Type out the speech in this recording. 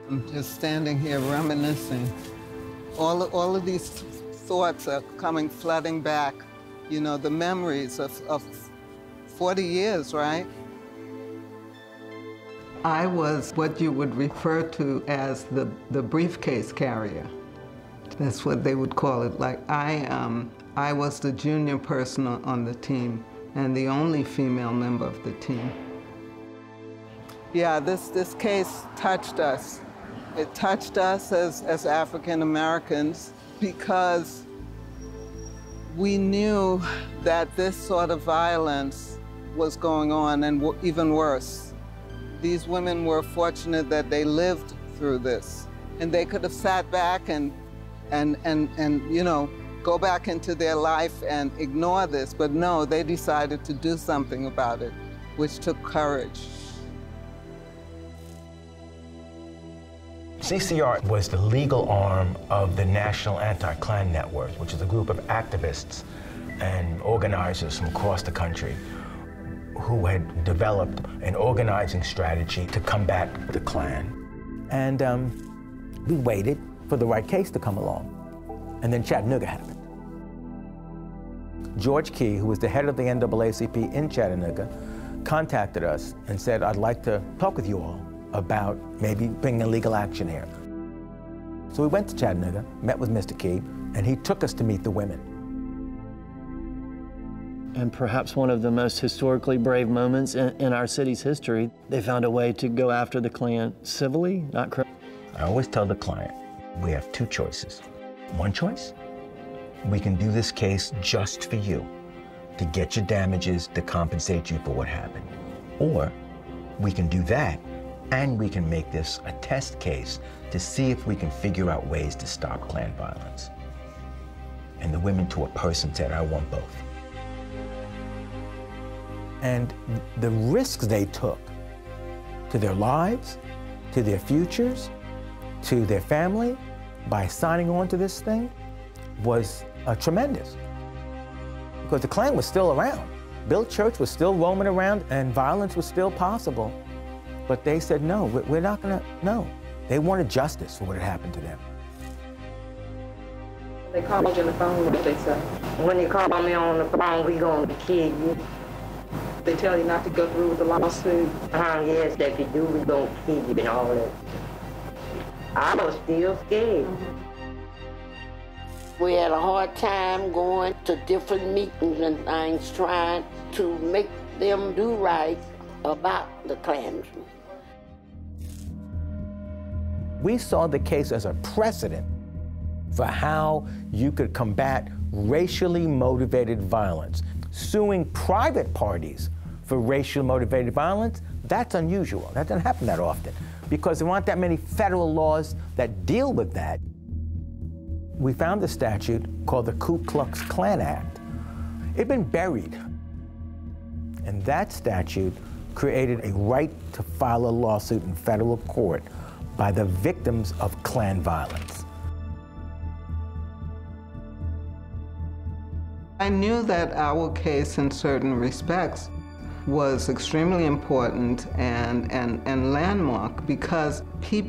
I'm just standing here reminiscing. All of these thoughts are coming flooding back. You know, the memories of 40 years, right? I was what you would refer to as the briefcase carrier. That's what they would call it. Like I was the junior person on the team and the only female member of the team. Yeah, this case touched us. It touched us as African Americans because we knew that this sort of violence was going on, and even worse. These women were fortunate that they lived through this, and they could have sat back and you know, go back into their life and ignore this, but no, they decided to do something about it, which took courage. CCR was the legal arm of the National Anti-Klan Network, which is a group of activists and organizers from across the country who had developed an organizing strategy to combat the Klan. And we waited for the right case to come along. And then Chattanooga happened. George Key, who was the head of the NAACP in Chattanooga, contacted us and said, I'd like to talk with you all about maybe bringing a legal action here. So we went to Chattanooga, met with Mr. Key, and he took us to meet the women. And perhaps one of the most historically brave moments in our city's history, they found a way to go after the Klan civilly, not criminally. I always tell the client, we have two choices. One choice, we can do this case just for you, to get your damages, to compensate you for what happened. Or we can do that, and we can make this a test case to see if we can figure out ways to stop Klan violence. And the women to a person said, I want both. And the risks they took to their lives, to their futures, to their family, by signing on to this thing was tremendous. Because the Klan was still around. Bill Church was still roaming around and violence was still possible. But they said, no, we're not gonna, no. They wanted justice for what had happened to them. They called you on the phone, what they say? When they call me on the phone, we gonna kill you. They tell you not to go through with the lawsuit? Yes, if you do, we gonna kill you and all that. I was still scared. We had a hard time going to different meetings and things, trying to make them do right about the Klansmen. We saw the case as a precedent for how you could combat racially motivated violence. Suing private parties for racially motivated violence, that's unusual. That doesn't happen that often because there aren't that many federal laws that deal with that. We found a statute called the Ku Klux Klan Act. It'd been buried. And that statute created a right to file a lawsuit in federal court by the victims of Klan violence. I knew that our case, in certain respects, was extremely important and landmark because people